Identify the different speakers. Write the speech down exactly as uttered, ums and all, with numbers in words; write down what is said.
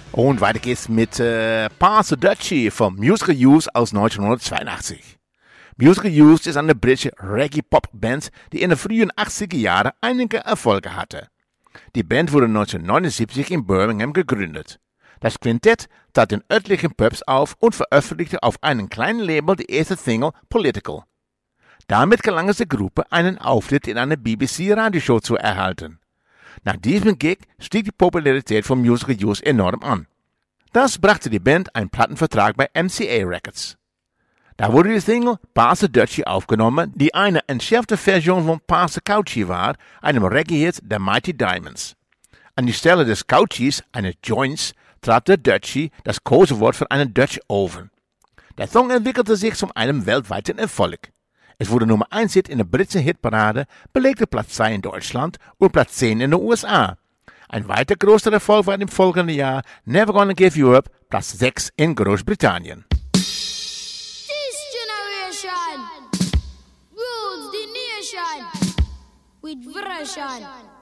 Speaker 1: Und weiter geht's mit äh, Pass the Dutchie vom Musical Youth aus neunzehnhundertzweiundachtzig. Musical Youth ist eine britische Reggae-Pop-Band, die in den frühen achtziger Jahren einige Erfolge hatte. Die Band wurde neunzehnhundertneunundsiebzig in Birmingham gegründet. Das Quintett trat in örtlichen Pubs auf und veröffentlichte auf einem kleinen Label die erste Single Political. Damit gelang es der Gruppe, einen Auftritt in einer B B C-Radioshow zu erhalten. Nach diesem Gig stieg die Popularität von Musical Youth enorm an. Das brachte die Band einen Plattenvertrag bei M C A Records. Da wurde die Single Pass the Dutchie aufgenommen, die eine entschärfte Version von Pass the Couchie war, einem Reggae-Hit der Mighty Diamonds. An die Stelle des Couchies, eines Joints, trat der Dutchie, das Kosewort für einen Dutch Oven. Der Song entwickelte sich zu einem weltweiten Erfolg. Es wurde Nummer eins Hit in der britischen Hitparade, belegte Platz zwei in Deutschland und Platz zehn in den U S A. Ein weiter großer Erfolg war im folgenden Jahr Never Gonna Give You Up, Platz sechs in Großbritannien.
Speaker 2: This generation rules the nation with version.